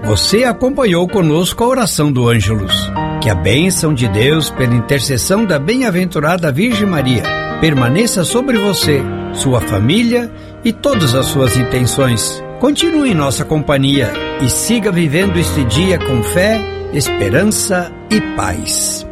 Você acompanhou conosco a oração do Ângelus. Que a bênção de Deus, pela intercessão da bem-aventurada Virgem Maria, permaneça sobre você, sua família e todas as suas intenções. Continue em nossa companhia e siga vivendo este dia com fé, esperança e paz.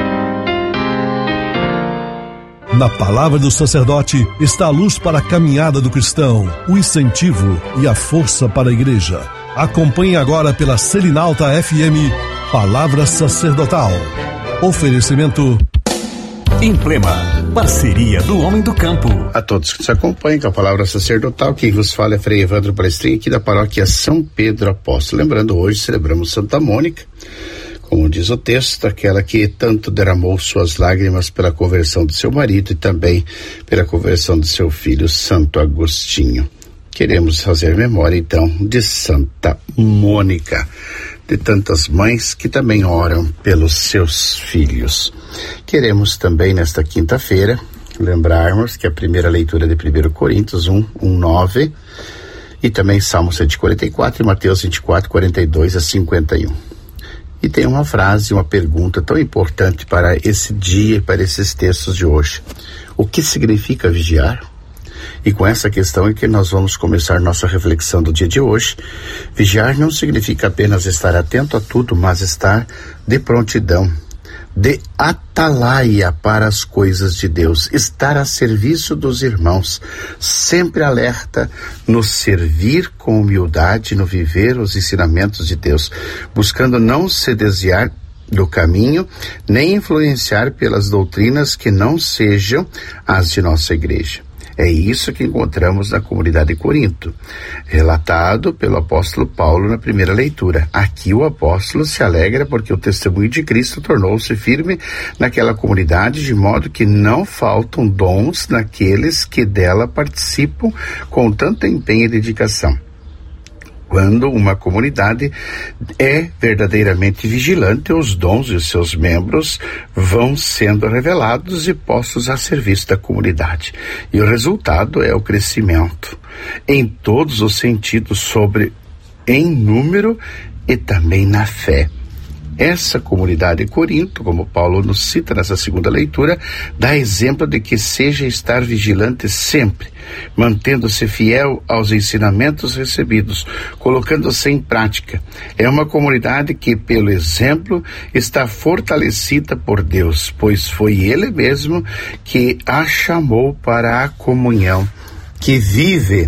Na palavra do sacerdote está a luz para a caminhada do cristão, o incentivo e a força para a igreja. Acompanhe agora pela Selinalta FM, Palavra Sacerdotal. Oferecimento Emblema, parceria do homem do campo. A todos que nos acompanham com a Palavra Sacerdotal, quem vos fala é Frei Evandro Palestrinha, aqui da paróquia São Pedro Apóstolo. Lembrando, hoje celebramos Santa Mônica, como diz o texto, aquela que tanto derramou suas lágrimas pela conversão do seu marido e também pela conversão do seu filho, Santo Agostinho. Queremos fazer memória, então, de Santa Mônica, de tantas mães que também oram pelos seus filhos. Queremos também, nesta quinta-feira, lembrarmos que a primeira leitura de 1 Coríntios 1:9 e também Salmo 144 e Mateus 24, 42 a 51. E tem uma frase, uma pergunta tão importante para esse dia e para esses textos de hoje. O que significa vigiar? E com essa questão é que nós vamos começar nossa reflexão do dia de hoje. Vigiar não significa apenas estar atento a tudo, mas estar de prontidão, de atalaia para as coisas de Deus, estar a serviço dos irmãos, sempre alerta no servir com humildade, no viver os ensinamentos de Deus, buscando não se desviar do caminho, nem influenciar pelas doutrinas que não sejam as de nossa igreja. É isso que encontramos na comunidade de Corinto, relatado pelo apóstolo Paulo na primeira leitura. Aqui o apóstolo se alegra porque o testemunho de Cristo tornou-se firme naquela comunidade, de modo que não faltam dons naqueles que dela participam com tanto empenho e dedicação. Quando uma comunidade é verdadeiramente vigilante, os dons e os seus membros vão sendo revelados e postos a serviço da comunidade. E o resultado é o crescimento em todos os sentidos, em número e também na fé. Essa comunidade de Corinto, como Paulo nos cita nessa segunda leitura, dá exemplo de que seja estar vigilante sempre, mantendo-se fiel aos ensinamentos recebidos, colocando-se em prática. É uma comunidade que, pelo exemplo, está fortalecida por Deus, pois foi Ele mesmo que a chamou para a comunhão, que vive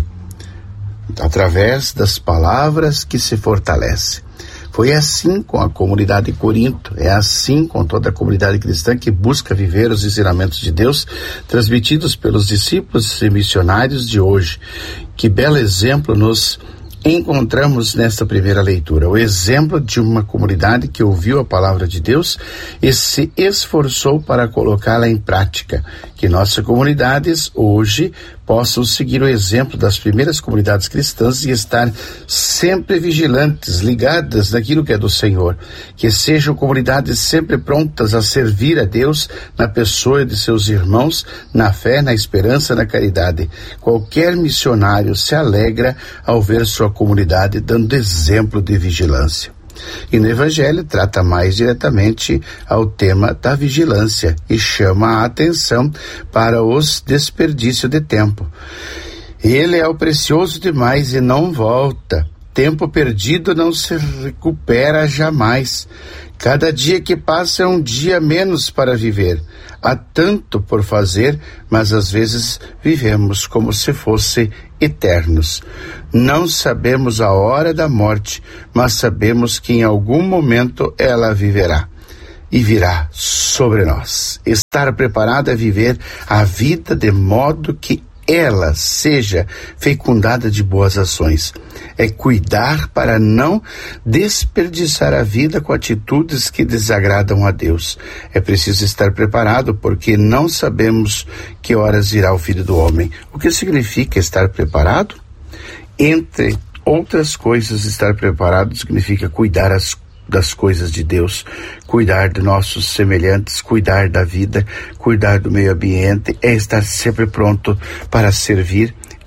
através das palavras que se fortalece. Foi assim com a comunidade de Corinto, é assim com toda a comunidade cristã que busca viver os ensinamentos de Deus transmitidos pelos discípulos e missionários de hoje. Que belo exemplo nos encontramos nesta primeira leitura, o exemplo de uma comunidade que ouviu a palavra de Deus e se esforçou para colocá-la em prática. Que nossas comunidades hoje possam seguir o exemplo das primeiras comunidades cristãs e estar sempre vigilantes, ligadas naquilo que é do Senhor. Que sejam comunidades sempre prontas a servir a Deus na pessoa de seus irmãos, na fé, na esperança, na caridade. Qualquer missionário se alegra ao ver sua comunidade dando exemplo de vigilância. E no Evangelho trata mais diretamente ao tema da vigilância e chama a atenção para os desperdícios de tempo. Ele é o precioso demais e não volta. Tempo perdido não se recupera jamais. Cada dia que passa é um dia menos para viver. Há tanto por fazer, mas às vezes vivemos como se fosse eternos. Não sabemos a hora da morte, mas sabemos que em algum momento ela viverá e virá sobre nós. Estar preparado a viver a vida de modo que ela seja fecundada de boas ações. É cuidar para não desperdiçar a vida com atitudes que desagradam a Deus. É preciso estar preparado porque não sabemos que horas virá o Filho do Homem. O que significa estar preparado? Entre outras coisas, estar preparado significa cuidar das coisas de Deus, cuidar de nossos semelhantes, cuidar da vida, cuidar do meio ambiente, é estar sempre pronto para servir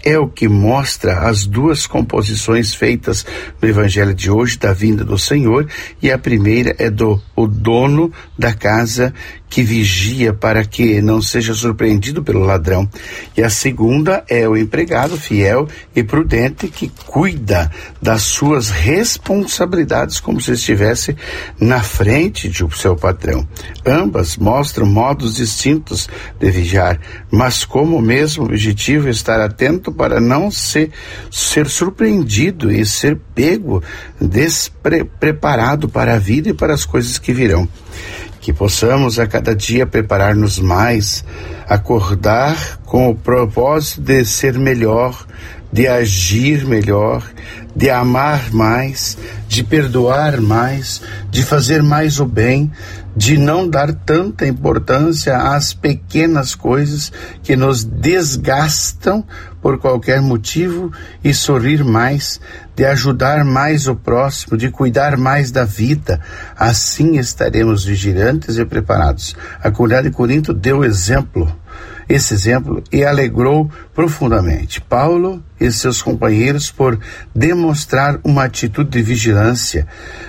é o que mostra as duas composições feitas no Evangelho de hoje da vinda do Senhor, e a primeira é o dono da casa que vigia para que não seja surpreendido pelo ladrão, e a segunda é o empregado fiel e prudente que cuida das suas responsabilidades como se estivesse na frente de seu patrão. Ambas mostram modos distintos de vigiar, mas como o mesmo objetivo, estar atento para não ser surpreendido e ser pego despreparado para a vida e para as coisas que virão. Que possamos a cada dia preparar-nos mais, acordar com o propósito de ser melhor, de agir melhor, de amar mais, de perdoar mais, de fazer mais o bem, de não dar tanta importância às pequenas coisas que nos desgastam por qualquer motivo, e sorrir mais, de ajudar mais o próximo, de cuidar mais da vida. Assim estaremos vigilantes e preparados. A comunidade de Corinto deu esse exemplo, e alegrou profundamente Paulo e seus companheiros por demonstrar uma atitude de vigilância.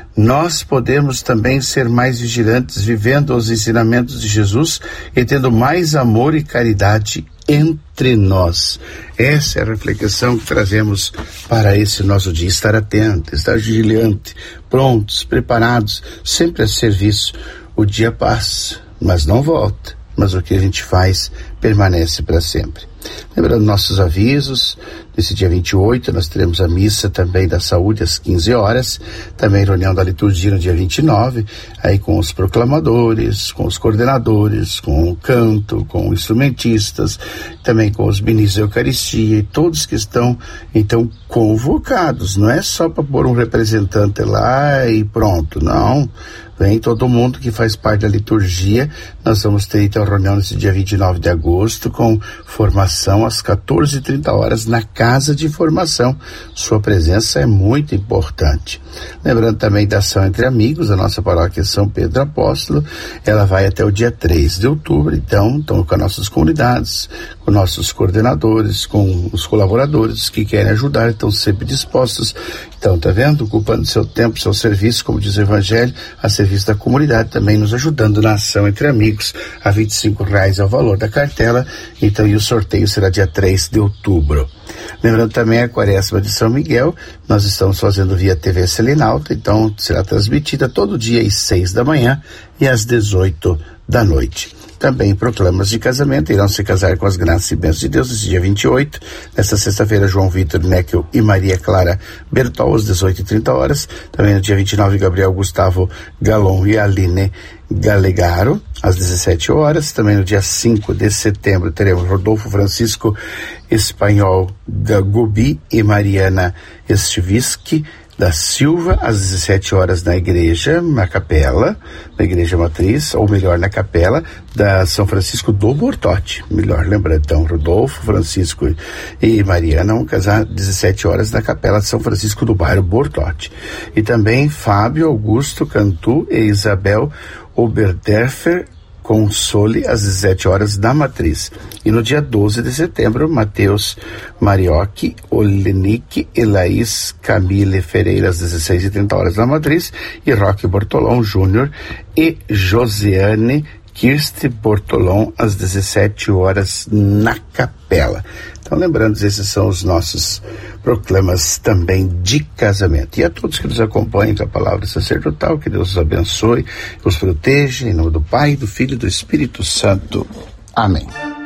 Nós podemos também ser mais vigilantes, vivendo os ensinamentos de Jesus e tendo mais amor e caridade entre nós. Essa é a reflexão que trazemos para esse nosso dia. Estar atento, estar vigilante, prontos, preparados, sempre a serviço. O dia passa, mas não volta. Mas o que a gente faz permanece para sempre. Lembrando nossos avisos, nesse dia 28 nós teremos a missa também da saúde às 15 horas, também reunião da liturgia no dia 29, aí com os proclamadores, com os coordenadores, com o canto, com instrumentistas, também com os ministros da Eucaristia e todos que estão então convocados. Não é só para pôr um representante lá e pronto, não. Vem todo mundo que faz parte da liturgia. Nós vamos ter então reunião nesse dia 29 de agosto com formação às 14h30 na Casa de Formação. Sua presença é muito importante. Lembrando também da ação entre amigos, a nossa paróquia São Pedro Apóstolo, ela vai até o dia 3 de outubro, então com as nossas comunidades, com nossos coordenadores, com os colaboradores que querem ajudar, estão sempre dispostos. Então, tá vendo? Ocupando seu tempo, seu serviço, como diz o Evangelho, a serviço da comunidade, também nos ajudando na ação entre amigos. A R$25 é o valor da cartela, então, e o sorteio será dia 3 de outubro. Lembrando também a Quaresma de São Miguel, nós estamos fazendo via TV Selinalta, então será transmitida todo dia às 6 da manhã e às 18 da noite. Também proclamas de casamento irão se casar com as graças e bênçãos de Deus nesse dia 28. Nesta sexta-feira, João Vitor Neckel e Maria Clara Bertol, às 18h30. Também no dia 29, Gabriel Gustavo Galon e Aline Galegaro, às 17 horas. Também no dia 5 de setembro, teremos Rodolfo Francisco Espanhol Gagobi e Mariana Estivischi da Silva, às 17 horas na igreja, na capela, na igreja matriz, ou melhor, na capela da São Francisco do Bortote. Melhor, lembrando, então, Rodolfo, Francisco e Mariana vão casar às 17 horas na capela de São Francisco do bairro Bortote. E também Fábio Augusto Cantu e Isabel Oberderfer Console, às 17 horas na Matriz. E no dia 12 de setembro, Matheus Mariocchi, Olenique e Laís Camille Ferreira, às 16h30 na Matriz, e Roque Bortolão Júnior e Josiane Kirste Bortolão, às 17 horas na Capela. Então, lembrando, esses são os nossos proclamas também de casamento. E a todos que nos acompanham com a palavra sacerdotal, que Deus os abençoe, os proteja, em nome do Pai, do Filho e do Espírito Santo. Amém.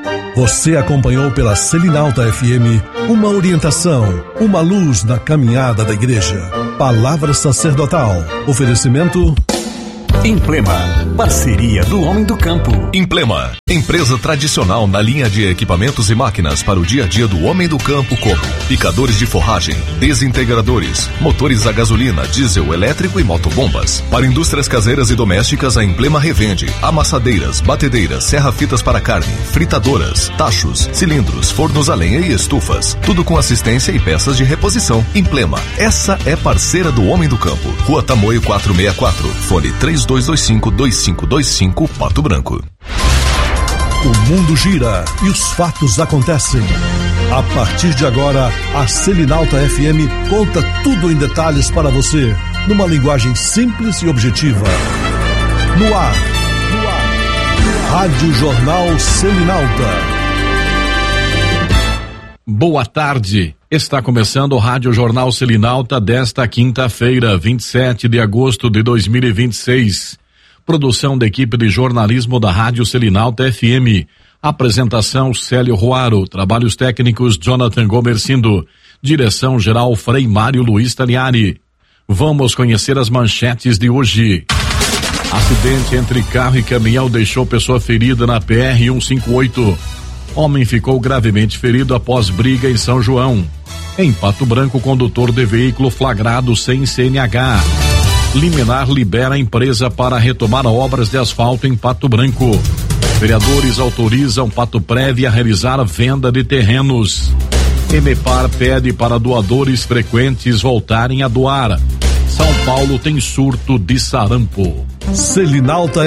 Você acompanhou pela Selinalta FM uma orientação, uma luz na caminhada da igreja. Palavra sacerdotal. Oferecimento Implema, parceria do homem do campo. Implema, empresa tradicional na linha de equipamentos e máquinas para o dia a dia do homem do campo, como picadores de forragem, desintegradores, motores a gasolina, diesel, elétrico e motobombas. Para indústrias caseiras e domésticas, a Implema revende amassadeiras, batedeiras, serra-fitas para carne, fritadoras, tachos, cilindros, fornos a lenha e estufas. Tudo com assistência e peças de reposição. Implema, essa é parceira do homem do campo. Rua Tamoio 464, fone 3225-2525, Pato Branco. O mundo gira e os fatos acontecem. A partir de agora, a Selinalta FM conta tudo em detalhes para você, numa linguagem simples e objetiva. No ar. Rádio Jornal Selinalta. Boa tarde. Está começando o Rádio Jornal Selinalta desta quinta-feira, 27 de agosto de 2026. Produção da equipe de jornalismo da Rádio Selinalta FM. Apresentação Célio Ruaro. Trabalhos técnicos Jonathan Gomercindo. Direção geral Frei Mário Luiz Taliari. Vamos conhecer as manchetes de hoje. Acidente entre carro e caminhão deixou pessoa ferida na PR-158. Homem ficou gravemente ferido após briga em São João. Em Pato Branco, condutor de veículo flagrado sem CNH. Liminar libera a empresa para retomar obras de asfalto em Pato Branco. Vereadores autorizam Pato Prévia a realizar venda de terrenos. Emepar pede para doadores frequentes voltarem a doar. São Paulo tem surto de sarampo. Selinalta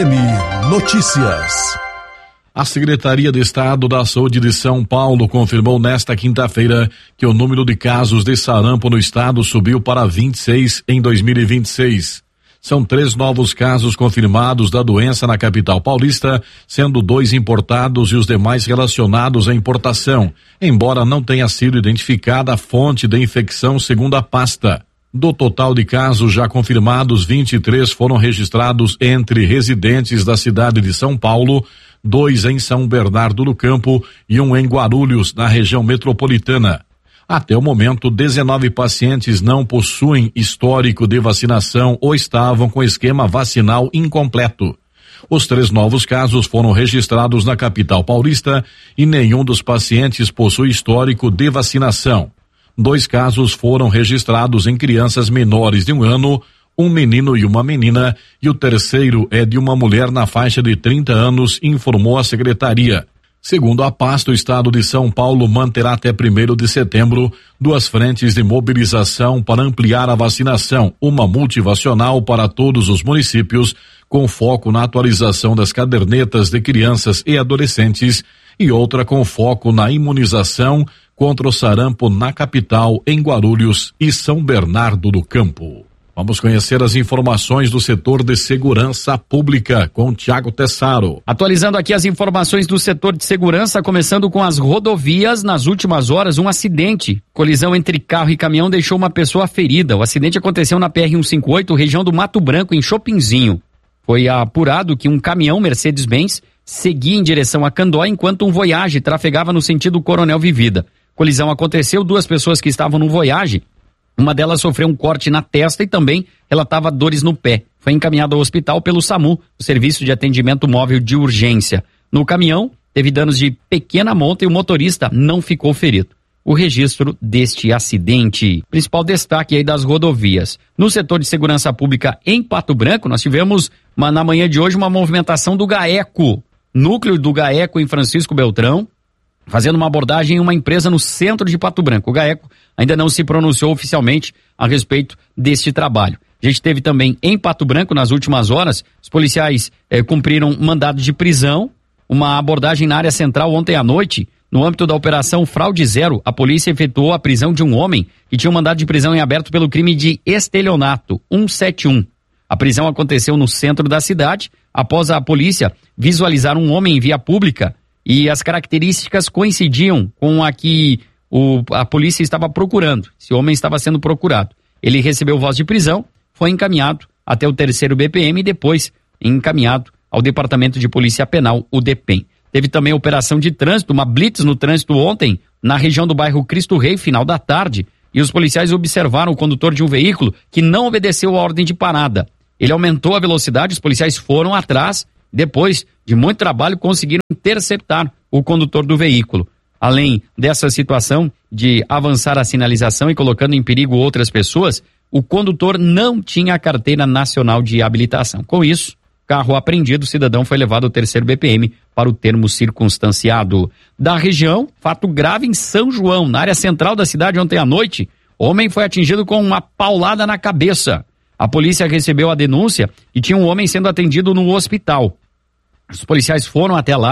FM Notícias. A Secretaria de Estado da Saúde de São Paulo confirmou nesta quinta-feira que o número de casos de sarampo no estado subiu para 26 em 2026. São 3 novos casos confirmados da doença na capital paulista, sendo 2 importados e os demais relacionados à importação, embora não tenha sido identificada a fonte da infecção segundo a pasta. Do total de casos já confirmados, 23 foram registrados entre residentes da cidade de São Paulo, 2 em São Bernardo do Campo e 1 em Guarulhos, na região metropolitana. Até o momento, 19 pacientes não possuem histórico de vacinação ou estavam com esquema vacinal incompleto. Os 3 novos casos foram registrados na capital paulista e nenhum dos pacientes possui histórico de vacinação. 2 casos foram registrados em crianças menores de 1 ano, um menino e uma menina, e o terceiro é de uma mulher na faixa de 30 anos, informou a secretaria. Segundo a pasta, o estado de São Paulo manterá até 1º de setembro 2 frentes de mobilização para ampliar a vacinação, uma multivacional para todos os municípios, com foco na atualização das cadernetas de crianças e adolescentes, e outra com foco na imunização contra o sarampo na capital, em Guarulhos e São Bernardo do Campo. Vamos conhecer as informações do setor de segurança pública com Tiago Tessaro. Atualizando aqui as informações do setor de segurança, começando com as rodovias. Nas últimas horas, um acidente. Colisão entre carro e caminhão deixou uma pessoa ferida. O acidente aconteceu na PR-158, região do Mato Branco, em Chopinzinho. Foi apurado que um caminhão Mercedes-Benz seguia em direção a Candó, enquanto um Voyage trafegava no sentido Coronel Vivida. Colisão aconteceu, 2 pessoas que estavam no Voyage, uma delas sofreu um corte na testa e também relatava dores no pé. Foi encaminhada ao hospital pelo SAMU, o Serviço de Atendimento Móvel de Urgência. No caminhão, teve danos de pequena monta e o motorista não ficou ferido. O registro deste acidente. Principal destaque aí das rodovias. No setor de segurança pública em Pato Branco, nós tivemos na manhã de hoje uma movimentação do GAECO. Núcleo do GAECO em Francisco Beltrão, fazendo uma abordagem em uma empresa no centro de Pato Branco. O GAECO ainda não se pronunciou oficialmente a respeito deste trabalho. A gente teve também em Pato Branco, nas últimas horas, os policiais cumpriram mandado de prisão, uma abordagem na área central ontem à noite. No âmbito da Operação Fraude Zero, a polícia efetuou a prisão de um homem que tinha um mandado de prisão em aberto pelo crime de estelionato, 171. A prisão aconteceu no centro da cidade, após a polícia visualizar um homem em via pública e as características coincidiam com a que a polícia estava procurando. Esse homem estava sendo procurado. Ele recebeu voz de prisão, foi encaminhado até o 3º BPM e depois encaminhado ao Departamento de Polícia Penal, o DEPEN. Teve também operação de trânsito, uma blitz no trânsito ontem, na região do bairro Cristo Rei, final da tarde, e os policiais observaram o condutor de um veículo que não obedeceu a ordem de parada. Ele aumentou a velocidade, os policiais foram atrás, depois de muito trabalho conseguiram interceptar o condutor do veículo. Além dessa situação de avançar a sinalização e colocando em perigo outras pessoas, o condutor não tinha a carteira nacional de habilitação. Com isso, carro apreendido, o cidadão foi levado ao 3º BPM para o termo circunstanciado. Da região, fato grave em São João, na área central da cidade ontem à noite, homem foi atingido com uma paulada na cabeça. A polícia recebeu a denúncia e tinha um homem sendo atendido no hospital. Os policiais foram até lá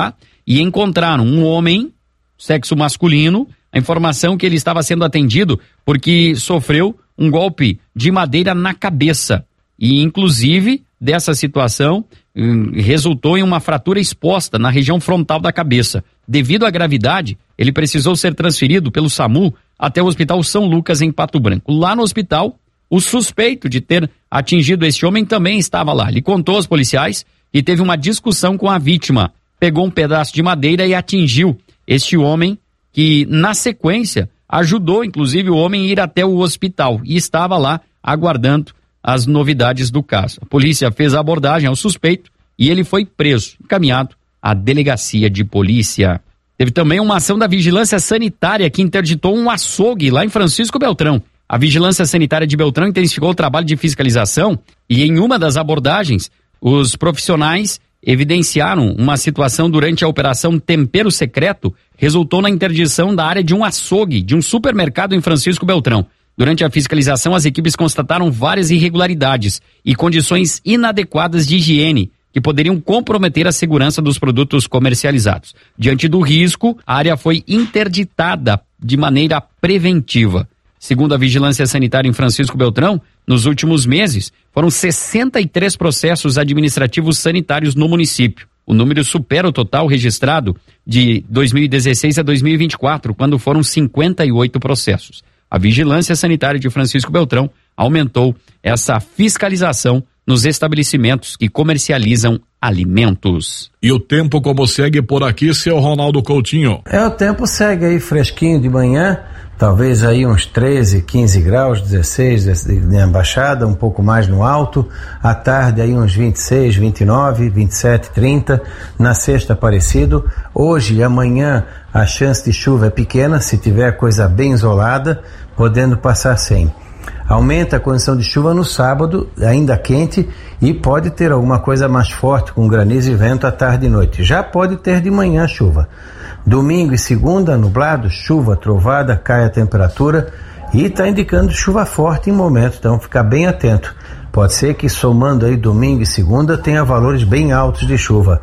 e encontraram um homem, sexo masculino, a informação que ele estava sendo atendido porque sofreu um golpe de madeira na cabeça. E, inclusive, dessa situação, resultou em uma fratura exposta na região frontal da cabeça. Devido à gravidade, ele precisou ser transferido pelo SAMU até o Hospital São Lucas, em Pato Branco. Lá no hospital, o suspeito de ter atingido esse homem também estava lá. Ele contou aos policiais que teve uma discussão com a vítima. Pegou um pedaço de madeira e atingiu este homem, que, na sequência, ajudou, inclusive, o homem a ir até o hospital e estava lá aguardando as novidades do caso. A polícia fez a abordagem ao suspeito e ele foi preso, encaminhado à delegacia de polícia. Teve também uma ação da Vigilância Sanitária que interditou um açougue lá em Francisco Beltrão. A Vigilância Sanitária de Beltrão intensificou o trabalho de fiscalização e, em uma das abordagens, os profissionais evidenciaram uma situação durante a operação Tempero Secreto, resultou na interdição da área de um açougue, de um supermercado em Francisco Beltrão. Durante a fiscalização, as equipes constataram várias irregularidades e condições inadequadas de higiene que poderiam comprometer a segurança dos produtos comercializados. Diante do risco, a área foi interditada de maneira preventiva. Segundo a Vigilância Sanitária em Francisco Beltrão, nos últimos meses, foram 63 processos administrativos sanitários no município. O número supera o total registrado de 2016 a 2024, quando foram 58 processos. A Vigilância Sanitária de Francisco Beltrão aumentou essa fiscalização nos estabelecimentos que comercializam alimentos. E o tempo como segue por aqui, seu Ronaldo Coutinho? O tempo segue aí fresquinho de manhã, talvez aí uns 13, 15 graus, 16 na baixada, um pouco mais no alto. À tarde aí uns 26, 29, 27, 30. Na sexta parecido. Hoje e amanhã a chance de chuva é pequena, se tiver coisa bem isolada, podendo passar sem. Aumenta a condição de chuva no sábado, ainda quente, e pode ter alguma coisa mais forte, com granizo e vento à tarde e noite. Já pode ter de manhã chuva. Domingo e segunda, nublado, chuva, trovada, cai a temperatura e está indicando chuva forte em momento, então ficar bem atento. Pode ser que somando aí domingo e segunda tenha valores bem altos de chuva,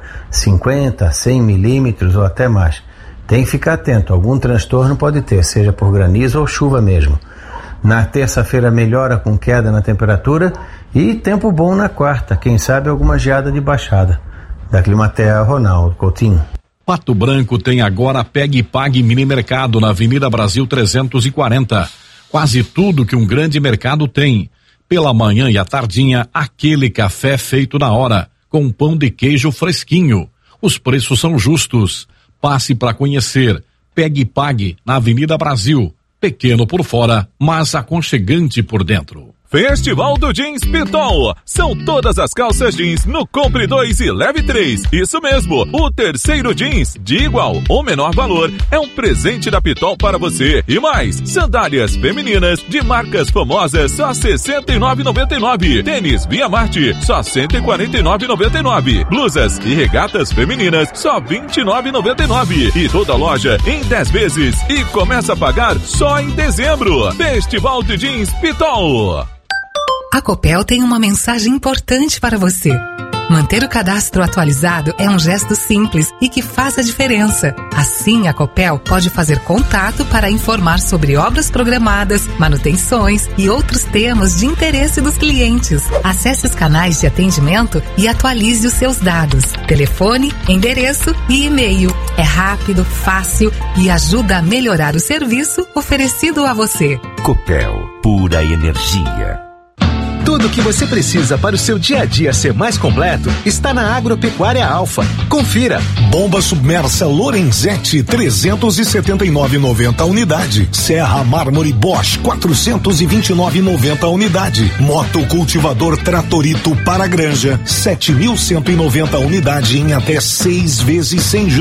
50, 100 milímetros ou até mais. Tem que ficar atento, algum transtorno pode ter, seja por granizo ou chuva mesmo. Na terça-feira melhora com queda na temperatura e tempo bom na quarta, quem sabe alguma geada de baixada. Da Climatea, Ronaldo Coutinho. Pato Branco tem agora Pegue e Pague Mini Mercado na Avenida Brasil 340. Quase tudo que um grande mercado tem. Pela manhã e à tardinha, aquele café feito na hora, com pão de queijo fresquinho. Os preços são justos. Passe para conhecer. Pegue e Pague na Avenida Brasil. Pequeno por fora, mas aconchegante por dentro. Festival do Jeans Pitol. São todas as calças jeans no Compre 2 e Leve 3. Isso mesmo, o terceiro jeans, de igual ou menor valor, é um presente da Pitol para você. E mais, sandálias femininas de marcas famosas só R$ 69,99. Tênis Via Marte, só R$ 149,99. Blusas e regatas femininas, só R$ 29,99. E toda loja em 10 vezes. E começa a pagar só em dezembro. Festival de Jeans Pitol. A Copel tem uma mensagem importante para você. Manter o cadastro atualizado é um gesto simples e que faz a diferença. Assim, a Copel pode fazer contato para informar sobre obras programadas, manutenções e outros temas de interesse dos clientes. Acesse os canais de atendimento e atualize os seus dados. Telefone, endereço e e-mail. É rápido, fácil e ajuda a melhorar o serviço oferecido a você. Copel, pura energia. Tudo o que você precisa para o seu dia a dia ser mais completo está na Agropecuária Alfa. Confira. Bomba submersa Lorenzetti 379,90 unidade. Serra Mármore Bosch 429,90 unidade. Moto cultivador Tratorito para granja 7.190 unidade em até 6 vezes sem juros.